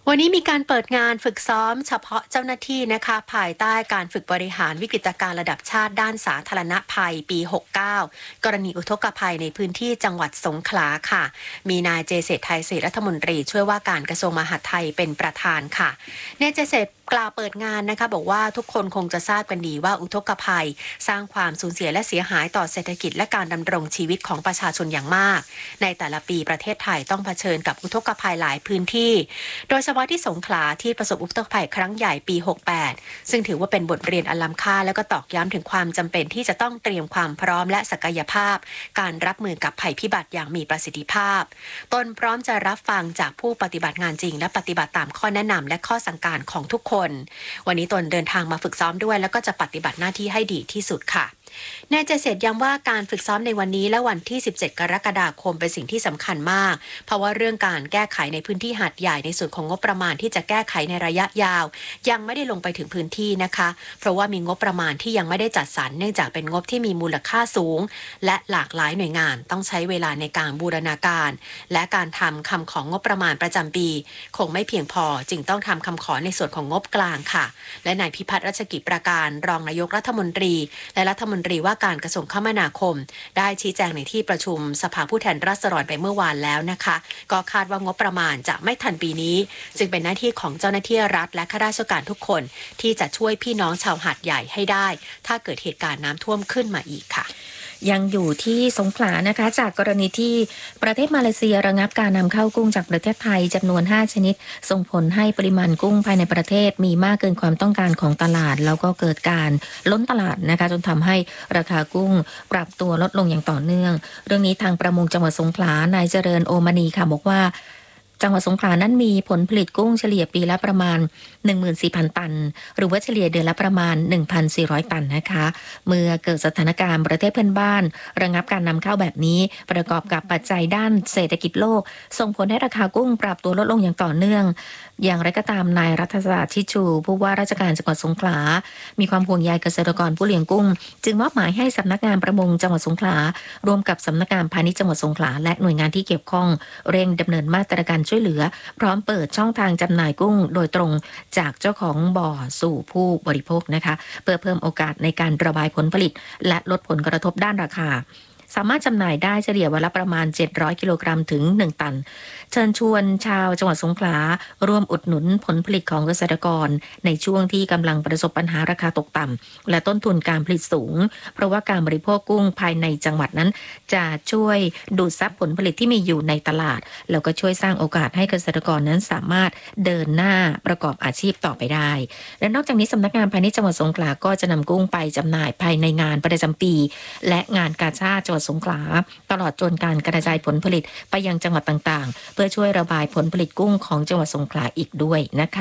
วันนี้มีการเปิดงานฝึกซ้อมเฉพาะเจ้าหน้าที่นะคะภายใต้การฝึกบริหารวิกฤตการณ์ระดับชาติด้านสาธารณภัยปี 69 กรณีอุทกภัยในพื้นที่จังหวัดสงขลาค่ะ มีนายเจษฎไทยศรีรัฐมนตรีช่วยว่าการกระทรวงมหาดไทยเป็นประธานค่ะนายเจษฎกล่าวเปิดงานนะคะบอกว่าทุกคนคงจะทราบกันดีว่าอุทกภัยสร้างความสูญเสียและเสียหายต่อเศรษฐกิจและการดำรงชีวิตของประชาชนอย่างมากในแต่ละปีประเทศไทยต้องเผชิญกับอุทกภัยหลายพื้นที่โดยเฉพาะที่สงขลาที่ประสบอุทกภัยครั้งใหญ่ปี 68 ซึ่งถือว่าเป็นบทเรียนอันล้ำค่าและก็ตอกย้ำถึงความจำเป็นที่จะต้องเตรียมความพร้อมและศักยภาพการรับมือกับภัยพิบัติอย่างมีประสิทธิภาพตนพร้อมจะรับฟังจากผู้ปฏิบัติงานจริงและปฏิบัติตามข้อแนะนำและข้อสั่งการของทุกคนวันนี้ตนเดินทางมาฝึกซ้อมด้วยแล้วก็จะปฏิบัติหน้าที่ให้ดีที่สุดค่ะนายเจษฎย้ำว่าการฝึกซ้อมในวันนี้และวันที่ 17 กรกฎาคมเป็นสิ่งที่สำคัญมากเพราะว่าเรื่องการแก้ไขในพื้นที่หาดใหญ่ในส่วนของงบประมาณที่จะแก้ไขในระยะยาวยังไม่ได้ลงไปถึงพื้นที่นะคะเพราะว่ามีงบประมาณที่ยังไม่ได้จัดสรรเนื่องจากเป็นงบที่มีมูลค่าสูงและหลากหลายหน่วยงานต้องใช้เวลาในการบูรณาการและการทำคำของงบประมาณประจำปีคงไม่เพียงพอจึงต้องทำคำขอในส่วนของงบกลางค่ะและนายพิพัฒน์รัชกิจประการรองนายกรัฐมนตรีและรัฐมนตรีว่าการกระทรวงคมนาคมได้ชี้แจงในที่ประชุมสภาผู้แทนราษฎรไปเมื่อวานแล้วนะคะก็คาดว่างบประมาณจะไม่ทันปีนี้จึงเป็นหน้าที่ของเจ้าหน้าที่รัฐและข้าราชการทุกคนที่จะช่วยพี่น้องชาวหาดใหญ่ให้ได้ถ้าเกิดเหตุการณ์น้ำท่วมขึ้นมาอีกค่ะยังอยู่ที่สงขลานะคะจากกรณีที่ประเทศมาเลเซียระงับการนำเข้ากุ้งจากประเทศไทยจำนวน5ชนิดส่งผลให้ปริมาณกุ้งภายในประเทศมีมากเกินความต้องการของตลาดแล้วก็เกิดการล้นตลาดนะคะจนทำให้ราคากุ้งปรับตัวลดลงอย่างต่อเนื่องเรื่องนี้ทางประมงจังหวัดสงขลานายเจริญโอมณีค่ะบอกว่าจังหวัดสงขลานั้นมีผลผลิตกุ้งเฉลี่ยปีละประมาณ 14,000 ตันหรือว่าเฉลี่ยเดือนละประมาณ 1,400 ตันนะคะเมื่อเกิดสถานการณ์ประเทศเพื่อนบ้านระงับการนำเข้าแบบนี้ประกอบกับปัจจัยด้านเศรษฐกิจโลกส่งผลให้ราคากุ้งปรับตัวลดลงอย่างต่อเนื่องอย่างไรก็ตามนายรัฐศาสตร์ชิชูผู้ว่าราชการจังหวัดสงขลามีความห่วงใยเกษตรกรผู้เลี้ยงกุ้งจึงมอบหมายให้สำนักงานประมงจังหวัดสงขลาร่วมกับสำนักงานพาณิชย์จังหวัดสงขลาและหน่วยงานที่เกี่ยวข้องเร่งดำเนินมาตรการช่วยเหลือพร้อมเปิดช่องทางจำหน่ายกุ้งโดยตรงจากเจ้าของบ่อสู่ผู้บริโภคนะคะเพื่อเพิ่มโอกาสในการระบายผลผลิตและลดผลกระทบด้านราคาสามารถจำหน่ายได้เฉลี่ยวันละประมาณ700กิโลกรัมถึง1ตันเชิญชวนชาวจังหวัดสงขลาร่วมอุดหนุนผลผลิตของเกษตรกรในช่วงที่กำลังประสบปัญหาราคาตกต่ำและต้นทุนการผลิตสูงเพราะว่าการบริโภคกุ้งภายในจังหวัดนั้นจะช่วยดูดซับผลผลิตที่มีอยู่ในตลาดแล้วก็ช่วยสร้างโอกาสให้เกษตรกรนั้นสามารถเดินหน้าประกอบอาชีพต่อไปได้และนอกจากนี้สำนักงานพาณิชย์จังหวัดสงขลาก็จะนำกุ้งไปจำหน่ายภายในงานประจำปีและงานกาชาดจังหวัดสงขลาตลอดจนการกระจายผลผลิตไปยังจังหวัดต่างๆเพื่อช่วยระบายผลผลิตกุ้งของจังหวัดสงขลาอีกด้วยนะคะ